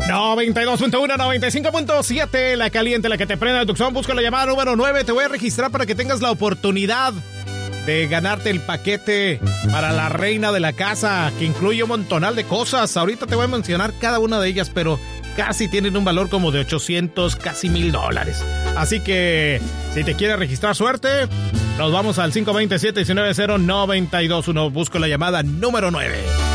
92.1, 95.7, la caliente, la que te prende el tuxón. Busca la llamada número 9. Te voy a registrar para que tengas la oportunidad de ganarte el paquete para la reina de la casa, que incluye un montonal de cosas. Ahorita te voy a mencionar cada una de ellas, pero casi tienen un valor como de 800, casi $1,000. Así que, si te quieres registrar, suerte. Nos vamos al 527-190921. Busco la llamada número 9.